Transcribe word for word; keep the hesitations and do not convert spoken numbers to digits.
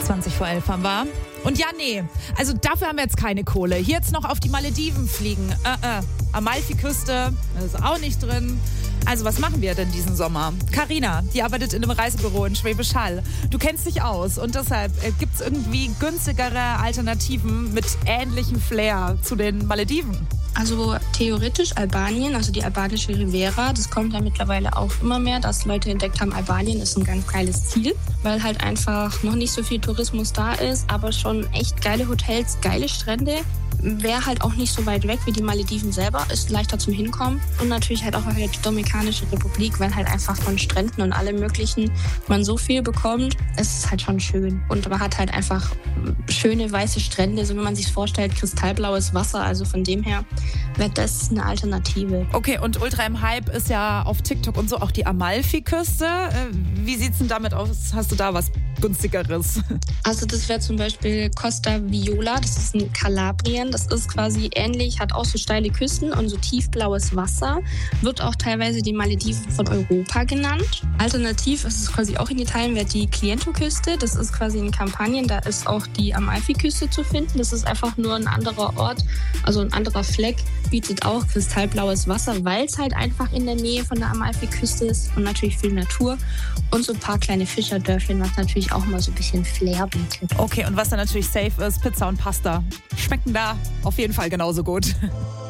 zwanzig vor elf haben wir. Und ja, nee, also dafür haben wir jetzt keine Kohle. Hier jetzt noch auf die Malediven fliegen. Äh, äh. Amalfiküste, das ist auch nicht drin. Also was machen wir denn diesen Sommer? Carina, die arbeitet in einem Reisebüro in Schwäbisch Hall. Du kennst dich aus und deshalb äh, gibt es irgendwie günstigere Alternativen mit ähnlichem Flair zu den Malediven. Also theoretisch Albanien, also die albanische Riviera, das kommt ja mittlerweile auch immer mehr, dass Leute entdeckt haben, Albanien ist ein ganz geiles Ziel, weil halt einfach noch nicht so viel Tourismus da ist, aber schon echt geile Hotels, geile Strände. Wäre halt auch nicht so weit weg wie die Malediven selber, ist leichter zum Hinkommen. Und natürlich halt auch halt die Dominikanische Republik, weil halt einfach von Stränden und allem Möglichen man so viel bekommt. Es ist halt schon schön. Und man hat halt einfach schöne weiße Strände, so wie man sich vorstellt, kristallblaues Wasser. Also von dem her wäre das eine Alternative. Okay, und ultra im Hype ist ja auf TikTok und so auch die Amalfiküste. Wie sieht's denn damit aus? Hast du da was günstigeres? Also das wäre zum Beispiel Costa Viola, das ist in Kalabrien. Das ist quasi ähnlich, hat auch so steile Küsten und so tiefblaues Wasser. Wird auch teilweise die Malediven von Europa genannt. Alternativ ist es quasi auch in Italien, wäre die Cliento-Küste. Das ist quasi in Kampanien, da ist auch die Amalfiküste zu finden. Das ist einfach nur ein anderer Ort, also ein anderer Fleck, bietet auch kristallblaues Wasser, weil es halt einfach in der Nähe von der Amalfiküste ist und natürlich viel Natur. Und so ein paar kleine Fischerdörfchen, was natürlich auch mal so ein bisschen Flair bietet. Okay, und was dann natürlich safe ist, Pizza und Pasta. Schmecken da auf jeden Fall genauso gut.